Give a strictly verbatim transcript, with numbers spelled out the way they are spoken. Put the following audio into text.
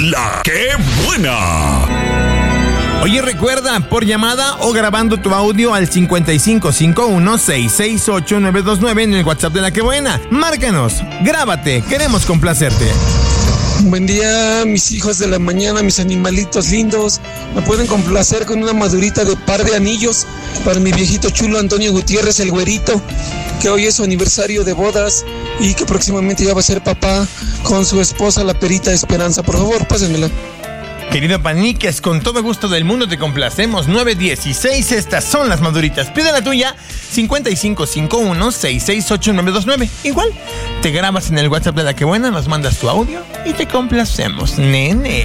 La que buena. Oye, recuerda, por llamada o grabando tu audio al cincuenta y cinco cincuenta y uno, seiscientos sesenta y ocho, novecientos veintinueve en el WhatsApp de La Que Buena. Márcanos, grábate, queremos complacerte. Buen día, mis hijos de la mañana, mis animalitos lindos. Me pueden complacer con una madurita de par de anillos para mi viejito chulo Antonio Gutiérrez, el güerito, que hoy es su aniversario de bodas y que próximamente ya va a ser papá con su esposa, la perita Esperanza. Por favor, pásenmela. Querido Paniques, con todo gusto del mundo te complacemos. nueve dieciséis, estas son las maduritas. Pide la tuya, cincuenta y cinco cincuenta y uno, seiscientos sesenta y ocho, novecientos veintinueve. Igual, te grabas en el WhatsApp de La Que Buena, nos mandas tu audio y te complacemos, nene.